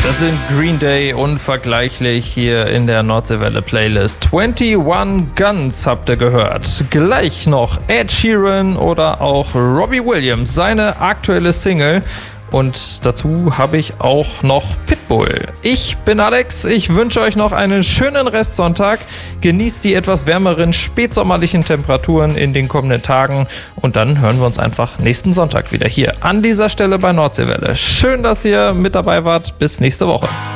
Das sind Green Day, unvergleichlich hier in der Nordseewelle Playlist. 21 Guns habt ihr gehört. Gleich noch Ed Sheeran oder auch Robbie Williams, seine aktuelle Single. Und dazu habe ich auch noch Pitbull. Ich bin Alex, ich wünsche euch noch einen schönen Restsonntag. Genießt die etwas wärmeren spätsommerlichen Temperaturen in den kommenden Tagen. Und dann hören wir uns einfach nächsten Sonntag wieder hier an dieser Stelle bei Nordseewelle. Schön, dass ihr mit dabei wart. Bis nächste Woche.